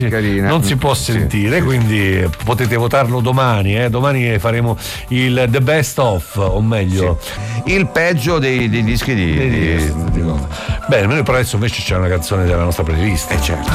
carina. Non si può sentire, sì, quindi potete votarlo domani. Domani faremo il The Best of, o meglio, il peggio dei dischi di Bene, noi però adesso invece c'è una canzone della nostra playlist. certo.